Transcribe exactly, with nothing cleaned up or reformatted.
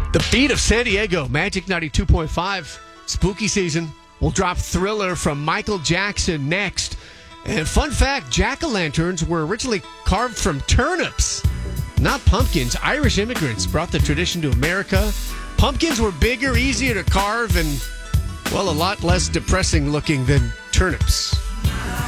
The beat of San Diego, Magic ninety-two point five. Spooky season. We'll drop Thriller from Michael Jackson next. And fun fact, jack-o'-lanterns were originally carved from turnips, not pumpkins. Irish immigrants brought the tradition to America. Pumpkins were bigger, easier to carve, and, well, a lot less depressing looking than turnips.